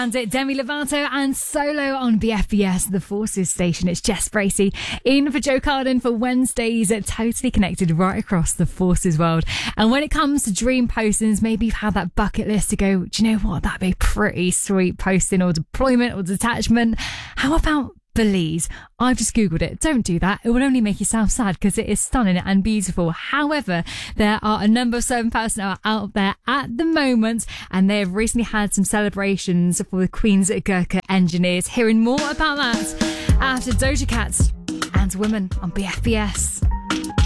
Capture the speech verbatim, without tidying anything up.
And it, Demi Lovato and Solo on B F B S, the Forces station. It's Jess Bracey in for Joe Carden for Wednesdays at Totally Connected right across the Forces world. And when it comes to dream postings, maybe you've had that bucket list to go, do you know what? That'd be pretty sweet posting or deployment or detachment. How about Belize? I've just Googled it. Don't do that. It will only make yourself sad because it is stunning and beautiful. However, there are a number of certain personnel out there at the moment, and they have recently had some celebrations for the Queen's Gurkha engineers. Hearing more about that after Doja Cat and Women on B F B S.